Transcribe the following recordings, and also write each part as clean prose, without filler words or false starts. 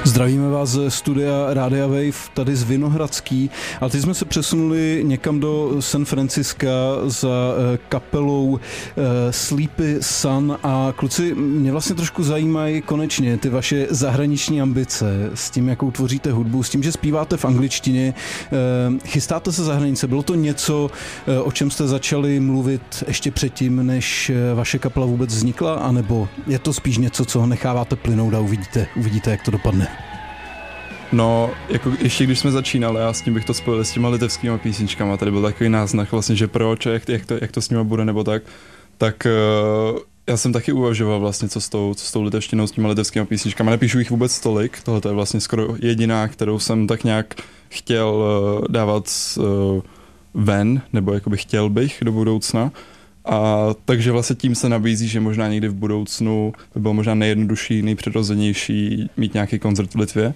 Zdravíme vás ze studia Rádia Wave, tady z Vinohradský, ale teď jsme se přesunuli někam do San Francisca za kapelou Sleepy Sun a kluci, mě vlastně trošku zajímají konečně ty vaše zahraniční ambice s tím, jakou tvoříte hudbu, s tím, že zpíváte v angličtině. Chystáte se za hranice? Bylo to něco, o čem jste začali mluvit ještě předtím, než vaše kapela vůbec vznikla, anebo je to spíš něco, co necháváte plynout a uvidíte, jak to dopadne? No, jako ještě když jsme začínali, já s tím bych to spojil s těma litevskýma písničkama, tady byl takový náznak vlastně, že proč, jak to s nima bude, nebo tak já jsem taky uvažoval vlastně, co s tou litevštinou, s těma litevskýma písničkama, nepíšu jich vůbec tolik, tohle je vlastně skoro jediná, kterou jsem tak nějak chtěl dávat ven, nebo jakoby chtěl bych do budoucna. A takže vlastně tím se nabízí, že možná někdy v budoucnu by bylo možná nejjednodušší, nejpřirozenější mít nějaký koncert v Litvě.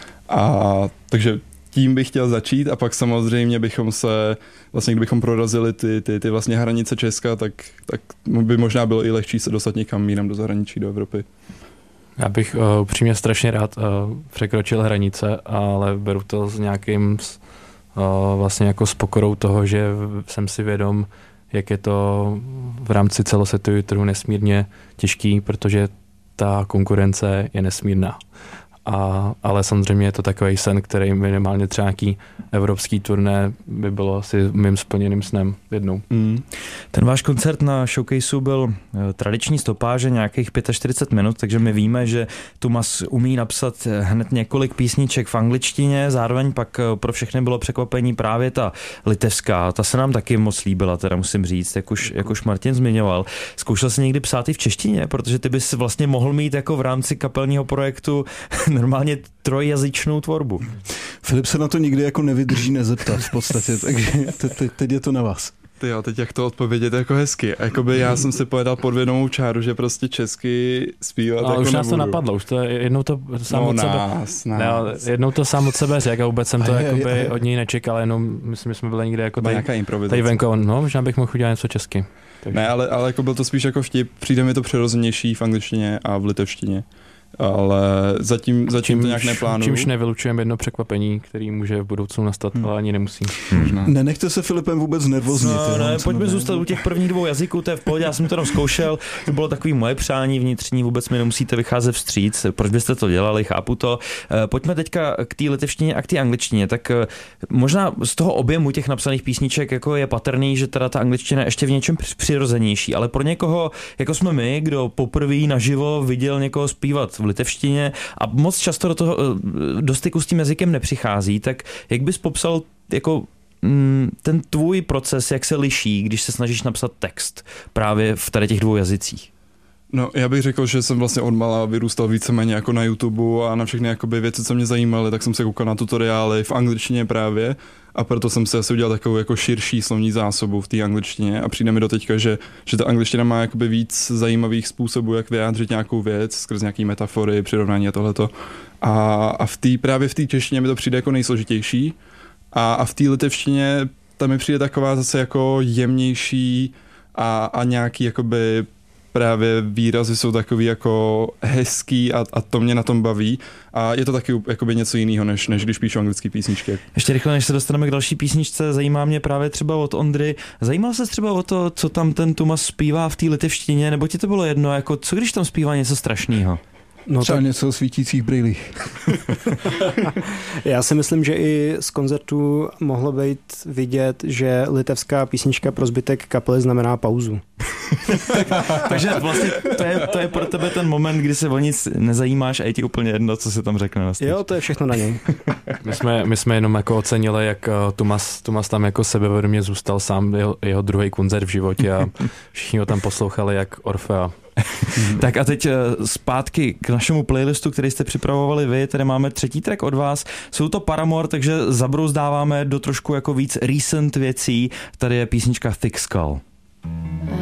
A takže tím bych chtěl začít a pak samozřejmě bychom se, vlastně kdybychom prorazili ty vlastně hranice Česka, tak by možná bylo i lehčí se dostat někam jinam do zahraničí, do Evropy. Já bych upřímně strašně rád překročil hranice, ale beru to s nějakým vlastně jako s pokorou toho, že jsem si vědom, jak je to v rámci celosvětového trhu nesmírně těžký, protože ta konkurence je nesmírná. Ale samozřejmě je to takový sen, který minimálně třeba nějaký evropský turné by bylo asi mým splněným snem jednou. Ten váš koncert na showcaseu byl tradiční stopáže nějakých 45 minut, takže my víme, že Tumas umí napsat hned několik písniček v angličtině, zároveň pak pro všechny bylo překvapení právě ta litevská, ta se nám taky moc líbila, teda musím říct, jak už Martin zmiňoval. Zkoušel jsi někdy psát i v češtině, protože ty bys vlastně mohl mít jako v rámci kapelního projektu normálně trojjazyčnou tvorbu. Filip se na to nikdy jako nevydrží nezeptat v podstatě, takže teď je to na vás. Jo, teď jak to odpovědět jako hezky. Jakoby já jsem si povedal podvědomou čáru, že prostě česky zpívat jako už nás nebudu. to napadlo, už to jednou to sám od sebe. Jednou to sám od sebe řekl a vůbec jsem to jakoby od něj nečekal, jenom myslím, že jsme byli někde jako tady venko, no, možná bych mohl udělat něco česky. Takže. Ne, ale jako byl to spíš jako vtip, přijde mi to přirozenější v angličtině a v litevštině. Ale zatím to nějak neplánuju. Čímž nevylučujeme jedno překvapení, který může v budoucnu nastat, ale ani nemusí. Nenechte se Filipem vůbec nervózní. Pojďme zůstat u těch prvních dvou jazyků, to je v pohodě, já jsem to tam zkoušel, to bylo takový moje přání vnitřní, vůbec mi nemusíte vycházet vstříc, proč byste to dělali, chápu to. Pojďme teďka k té litevštině a k té angličtině, tak možná z toho objemu těch napsaných písniček jako je patrný, že teda ta angličtina je ještě v něčem přirozenější, ale pro někoho, jako jsme my, kdo poprvé naživo viděl někoho zpívat v litevštině a moc často do styku s tím jazykem nepřichází, tak jak bys popsal jako ten tvůj proces, jak se liší, když se snažíš napsat text právě v tady těch dvou jazycích? No, já bych řekl, že jsem vlastně odmala vyrůstal víceméně jako na YouTube a na všechny jakoby věci, co mě zajímaly, tak jsem se koukal na tutoriály v angličtině právě a proto jsem si asi udělal takovou jako širší slovní zásobu v té angličtině a přijde mi do teďka, že ta angličtina má jakoby víc zajímavých způsobů, jak vyjádřit nějakou věc skrz nějaký metafory, přirovnání a tohleto. A právě v té češtině mi to přijde jako nejsložitější a v té litevštině tam mi přijde taková zase jako jemnější a nějaký jakoby právě výrazy jsou takový jako hezký a to mě na tom baví a je to taky jakoby něco jiného, než když píšu anglické písničky. Ještě rychle, než se dostaneme k další písničce, zajímá mě právě třeba od Ondry. Zajímal se třeba o to, co tam ten Tumas zpívá v té litevštině, nebo ti to bylo jedno, jako co když tam zpívá něco strašného? No třeba něco o svítících brýlích. Já si myslím, že i z koncertu mohlo být vidět, že litevská písnička pro zbytek kapely znamená pauzu. Takže vlastně to je pro tebe ten moment, kdy se o nic nezajímáš a je ti úplně jedno, co se tam řekne na stage. Jo, to je všechno na něj. My jsme jenom jako ocenili, jak Tumas tam jako sebevědomě zůstal sám, jeho druhý koncert v životě a všichni ho tam poslouchali jak Orfea. Tak a teď zpátky k našemu playlistu, který jste připravovali vy, tady máme třetí track od vás. Jsou to Paramore, takže zabrouzdáváme do trošku jako víc recent věcí. Tady je písnička Thick Skull.